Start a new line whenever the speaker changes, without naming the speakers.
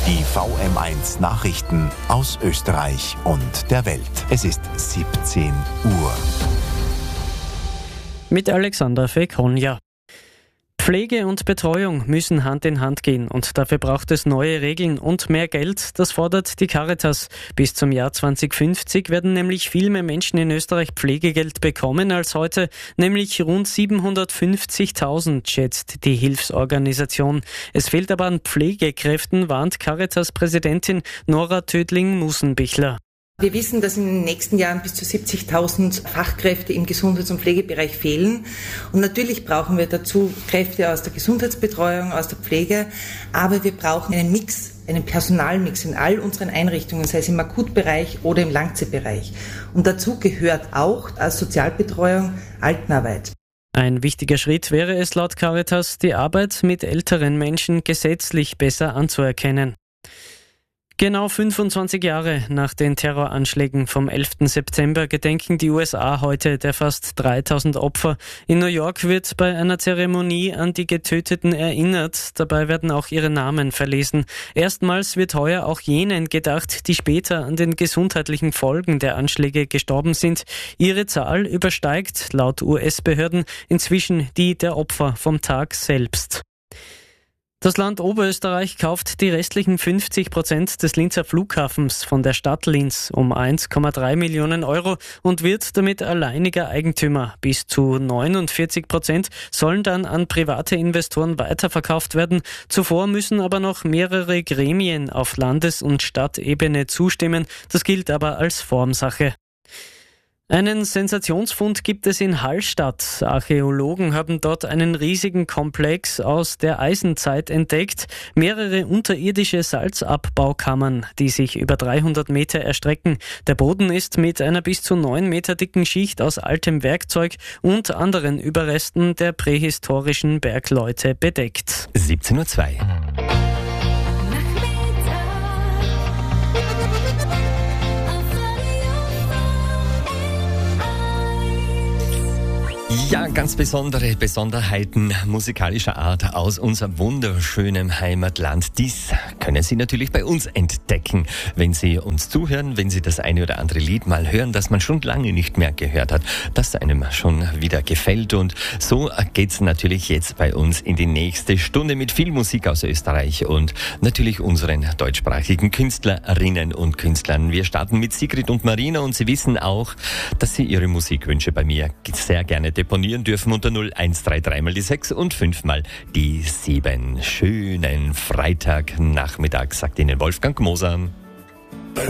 Die VM1 Nachrichten aus Österreich und der Welt. Es ist 17 Uhr.
Mit Alexander Fekonja. Pflege und Betreuung müssen Hand in Hand gehen und dafür braucht es neue Regeln und mehr Geld, das fordert die Caritas. Bis zum Jahr 2050 werden nämlich viel mehr Menschen in Österreich Pflegegeld bekommen als heute, nämlich rund 750.000, schätzt die Hilfsorganisation. Es fehlt aber an Pflegekräften, warnt Caritas-Präsidentin Nora Tödling-Musenbichler.
Wir wissen, dass in den nächsten Jahren bis zu 70.000 Fachkräfte im Gesundheits- und Pflegebereich fehlen. Und natürlich brauchen wir dazu Kräfte aus der Gesundheitsbetreuung, aus der Pflege. Aber wir brauchen einen Personalmix in all unseren Einrichtungen, sei es im Akutbereich oder im Langzeitbereich. Und dazu gehört auch als Sozialbetreuung Altenarbeit.
Ein wichtiger Schritt wäre es laut Caritas, die Arbeit mit älteren Menschen gesetzlich besser anzuerkennen. Genau 25 Jahre nach den Terroranschlägen vom 11. September gedenken die USA heute der fast 3000 Opfer. In New York wird bei einer Zeremonie an die Getöteten erinnert. Dabei werden auch ihre Namen verlesen. Erstmals wird heuer auch jenen gedacht, die später an den gesundheitlichen Folgen der Anschläge gestorben sind. Ihre Zahl übersteigt laut US-Behörden inzwischen die der Opfer vom Tag selbst. Das Land Oberösterreich kauft die restlichen 50% des Linzer Flughafens von der Stadt Linz um 1,3 Millionen Euro und wird damit alleiniger Eigentümer. Bis zu 49% sollen dann an private Investoren weiterverkauft werden. Zuvor müssen aber noch mehrere Gremien auf Landes- und Stadtebene zustimmen. Das gilt aber als Formsache. Einen Sensationsfund gibt es in Hallstatt. Archäologen haben dort einen riesigen Komplex aus der Eisenzeit entdeckt. Mehrere unterirdische Salzabbaukammern, die sich über 300 Meter erstrecken. Der Boden ist mit einer bis zu 9 Meter dicken Schicht aus altem Werkzeug und anderen Überresten der prähistorischen Bergleute bedeckt.
17:02 Uhr. Ja, ganz besondere Besonderheiten musikalischer Art aus unserem wunderschönen Heimatland. Dies können Sie natürlich bei uns entdecken, wenn Sie uns zuhören, wenn Sie das eine oder andere Lied mal hören, das man schon lange nicht mehr gehört hat, das einem schon wieder gefällt. Und so geht's natürlich jetzt bei uns in die nächste Stunde mit viel Musik aus Österreich und natürlich unseren deutschsprachigen Künstlerinnen und Künstlern. Wir starten mit Sigrid und Marina und Sie wissen auch, dass Sie Ihre Musikwünsche bei mir sehr gerne deponieren dürfen unter 0133 mal die 6 und 5 mal die 7. Schönen Freitagnachmittag, sagt Ihnen Wolfgang Moser.